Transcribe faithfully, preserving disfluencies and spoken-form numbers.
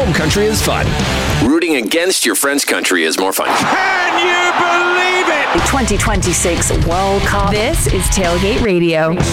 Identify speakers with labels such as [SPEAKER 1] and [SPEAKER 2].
[SPEAKER 1] home country is fun. Rooting against your friend's country is more fun.
[SPEAKER 2] Can you believe it?
[SPEAKER 3] twenty twenty-six World Cup.
[SPEAKER 4] This is Tailgate Radio.